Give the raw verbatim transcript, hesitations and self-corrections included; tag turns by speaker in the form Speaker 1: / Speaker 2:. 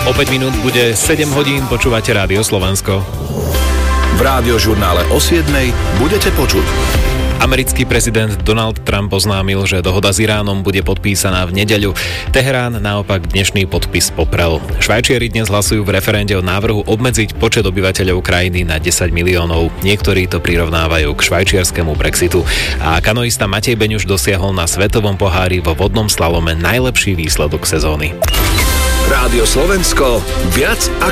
Speaker 1: O päť minút bude sedem hodín, počúvate Rádio Slovensko.
Speaker 2: V rádiožurnále o siedmej budete počuť.
Speaker 1: Americký prezident Donald Trump oznámil, že dohoda s Iránom bude podpísaná v nedeľu. Teherán naopak dnešný podpis poprel. Švajčiari dnes hlasujú v referende o návrhu obmedziť počet obyvateľov krajiny na desať miliónov. Niektorí to prirovnávajú k švajčiarskému Brexitu. A kanoista Matej Beňuš dosiahol na svetovom pohári vo vodnom slalome najlepší výsledok sezóny.
Speaker 2: Rádio Slovensko, viac ako